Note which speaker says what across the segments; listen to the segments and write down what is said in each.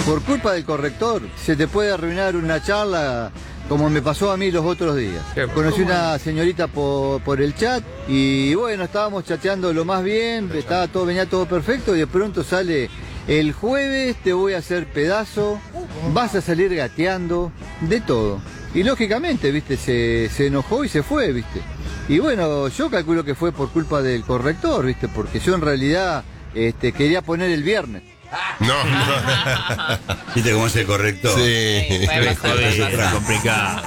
Speaker 1: Por culpa del corrector, se te puede arruinar una charla como me pasó a mí los otros días. Conocí una señorita por el chat y bueno, estábamos chateando lo más bien, venía todo perfecto y de pronto sale: el jueves te voy a hacer pedazo, vas a salir gateando, de todo. Y lógicamente, viste, se enojó y se fue, viste. Y bueno, yo calculo que fue por culpa del corrector, viste, porque yo en realidad quería poner el viernes.
Speaker 2: No.
Speaker 3: ¿Viste cómo es el corrector?
Speaker 2: Sí.
Speaker 4: Es complicado.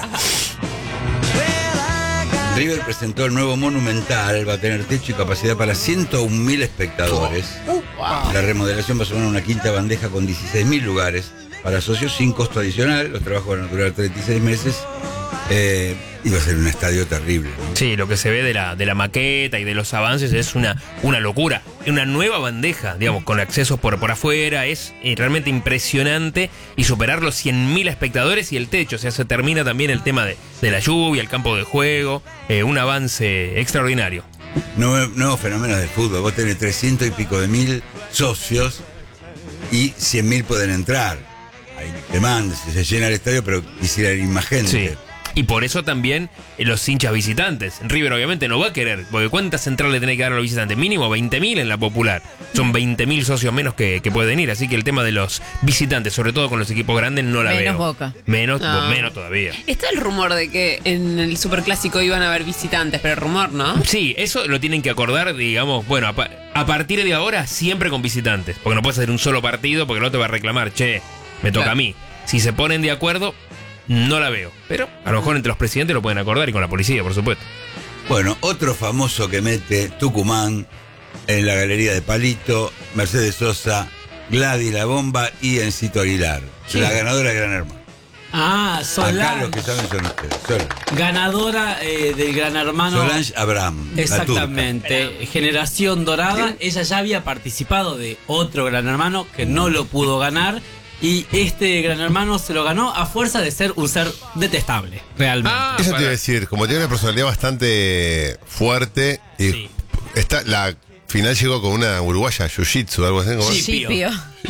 Speaker 3: River presentó el nuevo Monumental, va a tener techo y capacidad para 101.000 espectadores. La remodelación va a sumar una quinta bandeja con 16.000 lugares para socios sin costo adicional. Los trabajos van a durar 36 meses. Y va a ser un estadio terrible, ¿no?
Speaker 4: Sí, lo que se ve de la maqueta y de los avances es una locura. Una nueva bandeja, digamos, con accesos por afuera, es realmente impresionante. Y superar los 100.000 espectadores y el techo, o sea, se termina también el tema de la lluvia, el campo de juego, un avance extraordinario.
Speaker 3: Nuevos fenómenos del fútbol. Vos tenés 300 y pico de mil socios y 100.000 pueden entrar. Hay demanda, se llena el estadio, pero quisiera ir más gente.
Speaker 4: Sí. Y por eso también los hinchas visitantes. River obviamente no va a querer, porque ¿cuántas centrales tenés que dar a los visitantes? Mínimo 20.000 en la popular. Son 20.000 socios menos que pueden ir. Así que el tema de los visitantes, sobre todo con los equipos grandes, no la veo.
Speaker 5: Menos Boca.
Speaker 4: Menos todavía.
Speaker 6: Está el rumor de que en el Superclásico iban a haber visitantes, pero el rumor, ¿no?
Speaker 4: Sí, eso lo tienen que acordar, digamos, bueno, a partir de ahora siempre con visitantes. Porque no puedes hacer un solo partido porque el otro va a reclamar, che, me toca a mí. Si se ponen de acuerdo, no la veo. Pero a lo mejor entre los presidentes lo pueden acordar y con la policía, por supuesto.
Speaker 3: Bueno, otro famoso que mete Tucumán en la galería de Palito, Mercedes Sosa, Gladys La Bomba y Encito Aguilar.
Speaker 7: Sí.
Speaker 3: La ganadora de Gran Hermano.
Speaker 7: Solange.
Speaker 3: Acá los que saben son ustedes. Solange.
Speaker 7: Ganadora del Gran Hermano.
Speaker 3: Solange Abraham.
Speaker 7: Exactamente. Generación Dorada. Ella ya había participado de otro Gran Hermano que no lo pudo ganar. Y este Gran Hermano se lo ganó a fuerza de ser un ser detestable, realmente.
Speaker 2: Eso te iba a decir, como tiene una personalidad bastante fuerte, y
Speaker 7: Sí.
Speaker 2: la final llegó con una uruguaya, jiu-jitsu, algo así. ¿Cómo es?
Speaker 5: Shipio.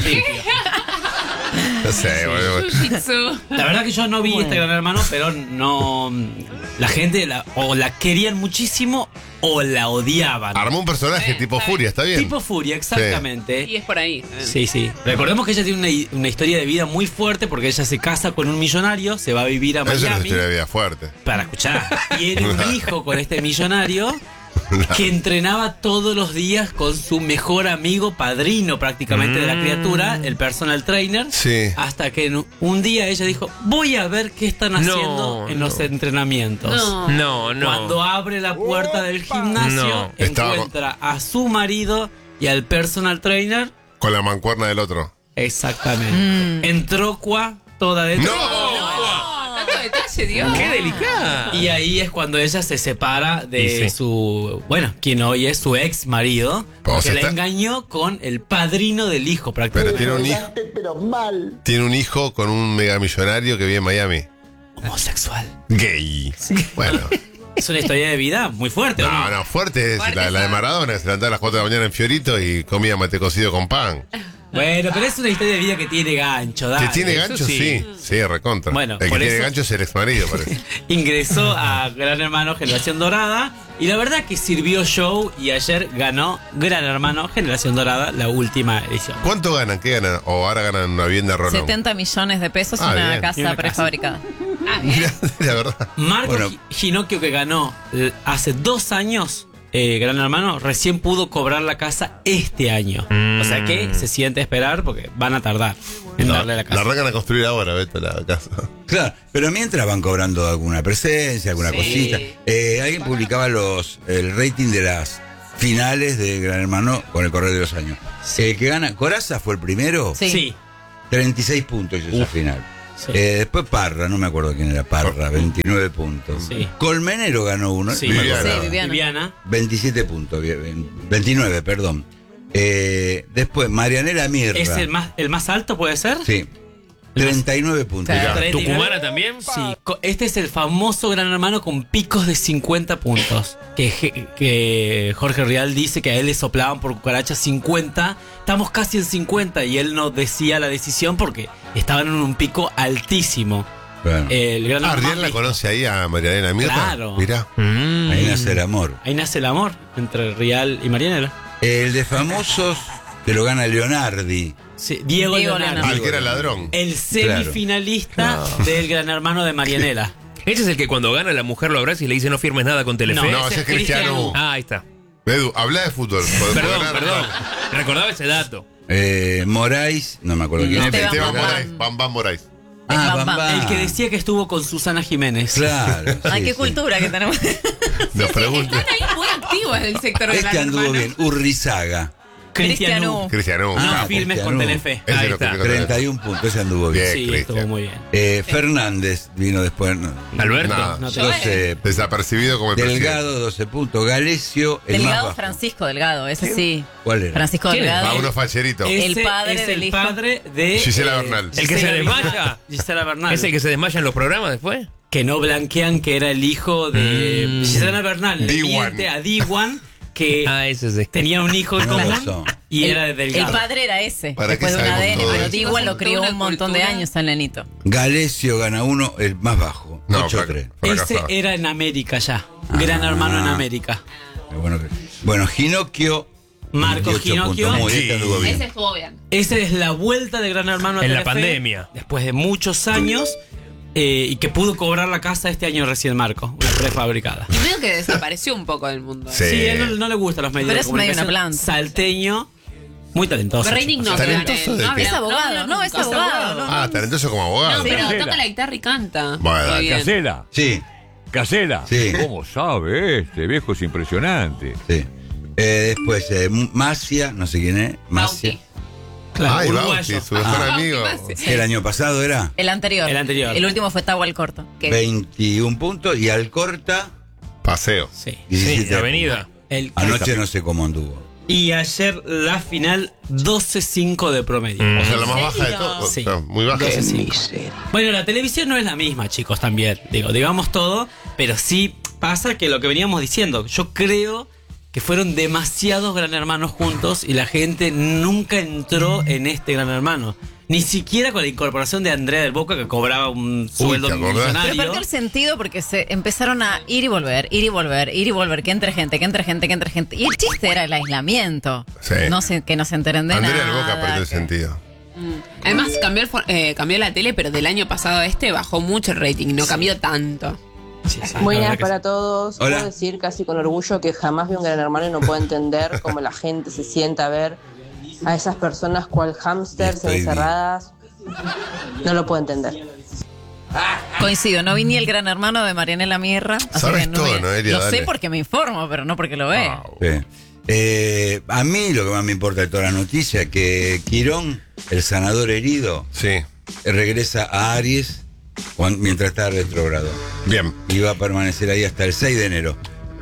Speaker 2: No sé, bueno.
Speaker 7: La verdad que yo no vi este Gran Hermano, pero no. La gente o la querían muchísimo o la odiaban.
Speaker 2: Armó un personaje tipo
Speaker 6: está
Speaker 2: Furia, está bien.
Speaker 7: Tipo Furia, exactamente.
Speaker 6: Y es por ahí.
Speaker 7: Sí, sí. Recordemos que ella tiene una historia de vida muy fuerte porque ella se casa con un millonario, se va a vivir a
Speaker 2: Eso es una
Speaker 7: Miami.
Speaker 2: historia de vida fuerte.
Speaker 7: Para escuchar. Tiene un hijo con este millonario que entrenaba todos los días con su mejor amigo, padrino prácticamente de la criatura, el personal trainer.
Speaker 2: Sí.
Speaker 7: Hasta que un día ella dijo, voy a ver qué están haciendo en los entrenamientos.
Speaker 4: No.
Speaker 7: Cuando abre la puerta del gimnasio, encuentra a su marido y al personal trainer.
Speaker 2: Con la mancuerna del otro.
Speaker 7: Exactamente. Entró toda de
Speaker 6: Tanto detalle, Dios.
Speaker 4: ¡Qué delicada!
Speaker 7: Y ahí es cuando ella se separa de su, quien hoy es su ex marido, porque la engañó con el padrino del hijo prácticamente.
Speaker 2: Pero tiene un hijo con un megamillonario que vive en Miami.
Speaker 7: Homosexual.
Speaker 2: Gay. Bueno.
Speaker 7: Es una historia de vida muy fuerte, ¿o no?
Speaker 2: No, fuerte es la de Maradona, que se levantaba a las 4 de la mañana en Fiorito y comía mate cocido con pan.
Speaker 7: Bueno, pero es una historia de vida que tiene gancho, dale.
Speaker 2: ¿Que tiene gancho? Sí, recontra.
Speaker 7: Bueno,
Speaker 2: el que
Speaker 7: por
Speaker 2: tiene
Speaker 7: eso
Speaker 2: gancho es el ex marido, parece.
Speaker 7: ingresó a Gran Hermano Generación Dorada y la verdad que sirvió show y ayer ganó Gran Hermano Generación Dorada, la última edición.
Speaker 2: ¿Cuánto ganan? ¿Qué ganan? ¿O ahora ganan una vivienda Rolón?
Speaker 5: 70 millones de pesos y una
Speaker 2: bien.
Speaker 5: casa
Speaker 7: Y una
Speaker 5: prefabricada.
Speaker 2: Mirá, la verdad.
Speaker 7: Marco Ginocchio, que ganó hace 2 años Gran Hermano, recién pudo cobrar la casa este año. O sea que se siente esperar porque van a tardar en darle la casa.
Speaker 2: La arrancan a construir ahora, Beto, la casa.
Speaker 3: Claro, pero mientras van cobrando alguna presencia, alguna cosita. Alguien publicaba el rating de las finales de Gran Hermano con el correr de los años. Que gana, Corazza fue el primero.
Speaker 7: Sí.
Speaker 3: 36 puntos hizo esa final.
Speaker 7: Sí.
Speaker 3: Después Parra, no me acuerdo quién era Parra, 29 puntos.
Speaker 7: Sí.
Speaker 3: Colmenero ganó uno.
Speaker 7: Sí,
Speaker 3: no me acuerdo.
Speaker 7: Viviana.
Speaker 3: 27 puntos, 29, perdón. Después Marianela Mirra.
Speaker 7: ¿Es el más alto, puede ser?
Speaker 3: Sí. 39 puntos.
Speaker 6: Claro.
Speaker 7: 39.
Speaker 4: ¿Tucumana también?
Speaker 7: Sí, este es el famoso Gran Hermano con picos de 50 puntos. Que Jorge Rial dice que a él le soplaban por cucarachas 50. Estamos casi en 50 y él no decía la decisión porque estaban en un pico altísimo.
Speaker 3: Bueno.
Speaker 7: El Gran Hermano
Speaker 2: Riel la
Speaker 7: dijo,
Speaker 2: conoce ahí a Marianela Mirta.
Speaker 7: Claro.
Speaker 2: Mirá.
Speaker 3: Ahí nace el amor.
Speaker 7: ahí nace el amor entre Rial y Marianela.
Speaker 3: El de famosos que lo gana Leonardi.
Speaker 7: Sí, Diego Leonardi.
Speaker 2: Al que era ladrón.
Speaker 7: El semifinalista del Gran Hermano de Marianela.
Speaker 4: Ese es el que cuando gana la mujer lo abraza y le dice no firmes nada con Telefe.
Speaker 2: No, ese es Cristiano.
Speaker 4: Ah, ahí está.
Speaker 2: Edu, habla de fútbol.
Speaker 4: Perdón. Recordaba ese dato.
Speaker 3: Moraes, no me acuerdo quién es.
Speaker 2: Esteban
Speaker 5: Bam,
Speaker 2: Moraes. Bam Moraes.
Speaker 3: Ah,
Speaker 5: Bam,
Speaker 3: Bam.
Speaker 7: El que decía que estuvo con Susana Jiménez.
Speaker 3: Claro.
Speaker 5: Ay,
Speaker 3: sí,
Speaker 5: qué
Speaker 3: sí.
Speaker 5: cultura que tenemos.
Speaker 2: Nos pregunta.
Speaker 6: Están ahí muy activos en el sector de
Speaker 3: Este
Speaker 6: la
Speaker 3: anduvo bien. Urrizaga.
Speaker 7: Cristiano.
Speaker 2: Cristiano.
Speaker 7: No
Speaker 3: Ah,
Speaker 7: firmes
Speaker 3: Cristiano.
Speaker 7: con Telefe.
Speaker 2: Ese
Speaker 4: Ahí
Speaker 2: lo que
Speaker 4: está.
Speaker 2: quiero saber.
Speaker 3: 31 puntos. Ese anduvo bien.
Speaker 2: Bien.
Speaker 7: Sí,
Speaker 2: Cristian.
Speaker 7: estuvo muy bien.
Speaker 3: Fernández vino después. No,
Speaker 4: Alberto.
Speaker 2: Nada.
Speaker 7: No te-
Speaker 3: 12.
Speaker 2: Desapercibido como el presidente.
Speaker 3: Delgado, 12 puntos. Galecio, el más
Speaker 5: Delgado,
Speaker 3: bajo.
Speaker 5: Francisco Delgado, ese sí.
Speaker 3: ¿Cuál era?
Speaker 5: Francisco
Speaker 4: ¿Quién es?
Speaker 5: Delgado.
Speaker 2: A uno facherito.
Speaker 5: El
Speaker 7: Ese
Speaker 5: padre
Speaker 7: es
Speaker 5: del
Speaker 7: el
Speaker 5: hijo.
Speaker 7: padre de
Speaker 2: Gisela Bernal.
Speaker 4: El que se
Speaker 7: Gisela
Speaker 4: desmaya.
Speaker 7: Gisela Bernal.
Speaker 4: ¿Es el que se desmaya en los programas después?
Speaker 7: Que no blanquean que era el hijo de Gisela Bernal. Le
Speaker 2: D1.
Speaker 7: miente a D1 que
Speaker 4: Ese es
Speaker 7: tenía un hijo en
Speaker 3: No,
Speaker 7: común
Speaker 3: razón.
Speaker 7: y era de
Speaker 5: El
Speaker 7: Delgado.
Speaker 5: padre era ese,
Speaker 2: ¿Para
Speaker 5: después
Speaker 2: qué
Speaker 5: de un
Speaker 2: sabemos
Speaker 5: ADN,
Speaker 2: todo
Speaker 5: pero
Speaker 2: eso?
Speaker 5: Diguan lo crió un montón de
Speaker 6: Cultura.
Speaker 5: años al nenito.
Speaker 3: Galecio gana uno, el más bajo.
Speaker 2: No,
Speaker 3: 8-3.
Speaker 7: Ese
Speaker 2: fracasado.
Speaker 7: era en América ya. Gran Hermano en América.
Speaker 3: Bueno, Ginocchio.
Speaker 7: Marco
Speaker 3: 28
Speaker 7: Ginocchio.
Speaker 3: puntos. Muy bien, anduvo bien.
Speaker 6: Ese estuvo bien.
Speaker 7: Esa es la vuelta de Gran Hermano a
Speaker 4: En la
Speaker 7: Telefe,
Speaker 4: pandemia.
Speaker 7: Después de muchos años. Y que pudo cobrar la casa este año recién Marco, una prefabricada.
Speaker 6: Y veo que desapareció un poco del mundo.
Speaker 2: Sí.
Speaker 7: Sí, a él no le gustan los medios
Speaker 5: Pero
Speaker 7: de
Speaker 5: es medio
Speaker 7: comunicación.
Speaker 5: una planta.
Speaker 7: Salteño, muy talentoso.
Speaker 6: Reining no.
Speaker 2: ¿Talentoso de qué?
Speaker 5: Es abogado, no, es abogado.
Speaker 2: Ah, talentoso como abogado.
Speaker 6: No, pero
Speaker 8: Casela.
Speaker 6: toca la guitarra y canta.
Speaker 2: Bueno,
Speaker 6: Muy bien.
Speaker 8: Casela.
Speaker 3: Sí,
Speaker 8: Casela.
Speaker 3: Sí.
Speaker 8: ¿Cómo sabe este viejo? Es impresionante.
Speaker 3: sí. Después, Macia, no sé quién es. Macia.
Speaker 6: Bauti.
Speaker 7: Claro,
Speaker 2: Ay,
Speaker 7: uruguayo.
Speaker 2: Bauti, su mejor amigo.
Speaker 3: ¿Que el año pasado era?
Speaker 5: El anterior.
Speaker 7: El anterior.
Speaker 5: El último fue Tahual Corto. que
Speaker 3: 21 puntos. Y Alcorta,
Speaker 2: Paseo.
Speaker 7: Sí.
Speaker 3: 17
Speaker 4: Sí, Avenida.
Speaker 7: El-
Speaker 3: Anoche no sé cómo anduvo.
Speaker 7: Y ayer la final 12.5 de promedio.
Speaker 2: O sea, la más baja de todo.
Speaker 7: Sí.
Speaker 2: No, muy baja.
Speaker 7: 12.5. Bueno, la televisión no es la misma, chicos, también. Digamos todo, pero sí pasa que lo que veníamos diciendo, yo creo que fueron demasiados Gran Hermanos juntos y la gente nunca entró en este Gran Hermano. Ni siquiera con la incorporación de Andrea del Boca, que cobraba un sueldo
Speaker 2: ¿te acordás?
Speaker 5: Pero
Speaker 7: millonario.
Speaker 5: perdió el sentido porque se empezaron a ir y volver, ir y volver, ir y volver, que entre gente, que entre gente, que entre gente. Y el chiste era el aislamiento.
Speaker 2: Sí.
Speaker 5: No sé, que no se enteren de
Speaker 2: Andrea
Speaker 5: nada.
Speaker 2: del Boca perdió el
Speaker 5: que-
Speaker 2: sentido.
Speaker 6: Además, cambió la tele, pero del año pasado a este bajó mucho el rating. No cambió tanto.
Speaker 7: Sí, sí, la
Speaker 9: Buenas
Speaker 7: verdad que
Speaker 9: para
Speaker 7: sí.
Speaker 9: todos.
Speaker 3: Hola.
Speaker 9: Puedo decir casi con orgullo que jamás vi un Gran Hermano y no puedo entender cómo la gente se sienta a ver a esas personas cual hámsters
Speaker 3: Estoy bien.
Speaker 9: encerradas. No lo puedo entender.
Speaker 5: Coincido, no vi ni el Gran Hermano de Marianela Mierra. así
Speaker 2: Sabes
Speaker 5: que no
Speaker 2: todo,
Speaker 5: vi-
Speaker 2: Noelia,
Speaker 5: Lo
Speaker 2: dale.
Speaker 5: sé porque me informo, pero no porque lo veo.
Speaker 3: Sí. A mí lo que más me importa de toda la noticia es que Quirón, el sanador herido,
Speaker 2: Sí.
Speaker 3: regresa a Aries mientras está retrógrado.
Speaker 2: Bien.
Speaker 3: Y va a permanecer ahí hasta el 6 de enero.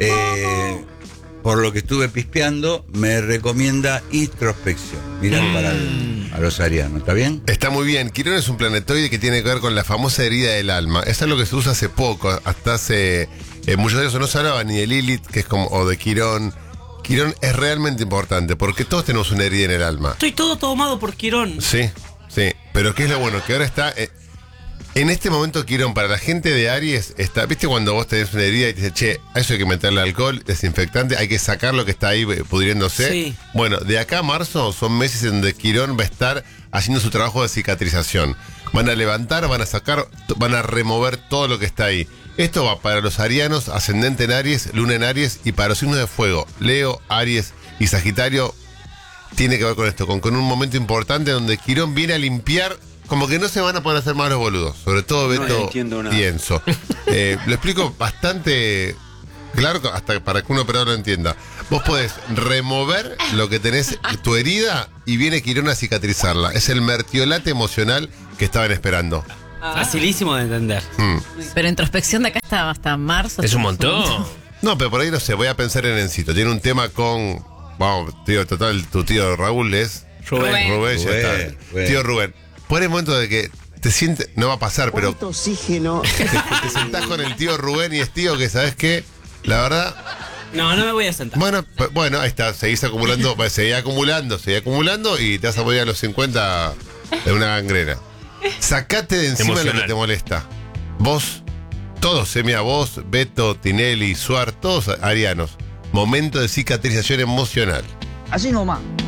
Speaker 3: Por lo que estuve pispeando, me recomienda introspección. Mirar a los arianos, ¿está bien?
Speaker 2: Está muy bien. Quirón es un planetoide que tiene que ver con la famosa herida del alma. Es algo que se usa hace poco, hasta hace muchos años no se hablaba ni de Lilith, que es como, o de Quirón. Quirón es realmente importante porque todos tenemos una herida en el alma.
Speaker 7: Estoy todo tomado por Quirón.
Speaker 2: Sí, sí. Pero ¿qué es lo bueno? Que ahora está. En este momento, Quirón, para la gente de Aries, está. ¿Viste cuando vos tenés una herida y te dice, che, a eso hay que meterle alcohol, desinfectante, hay que sacar lo que está ahí pudriéndose?
Speaker 7: Sí.
Speaker 2: Bueno, de acá a marzo son meses en donde Quirón va a estar haciendo su trabajo de cicatrización. Van a levantar, van a sacar, van a remover todo lo que está ahí. Esto va para los arianos, ascendente en Aries, luna en Aries, y para los signos de fuego, Leo, Aries y Sagitario, tiene que ver con esto, con un momento importante donde Quirón viene a limpiar. Como que no se van a poder hacer más los boludos. Sobre todo Beto y Enzo. Lo explico bastante claro, hasta para que un operador lo entienda. Vos podés remover lo que tenés, tu herida, y viene Quirón a cicatrizarla. Es el mertiolate emocional que estaban esperando.
Speaker 7: Facilísimo de entender.
Speaker 5: Pero introspección de acá hasta marzo.
Speaker 4: Es un montón.
Speaker 2: No, pero por ahí no sé, voy a pensar en Encito. Tiene un tema con. Vamos, tío, total, tu tío Raúl es.
Speaker 7: Rubén.
Speaker 2: Rubén, ya
Speaker 3: Rubén,
Speaker 2: está.
Speaker 3: Rubén.
Speaker 2: Tío Rubén. Por el momento de que te sientes, no va a pasar, pero
Speaker 10: ¿Cuánto oxígeno?
Speaker 2: te sentás con el tío Rubén y es tío que, ¿sabes qué? La verdad,
Speaker 7: No, no me voy a sentar.
Speaker 2: bueno, ahí está, seguís acumulando, seguís acumulando y te vas a morir a los 50 de una gangrena. Sacate de encima lo que te molesta. Vos, todos, mira, vos, Beto, Tinelli, Suar, todos arianos. Momento de cicatrización emocional.
Speaker 10: Así nomás.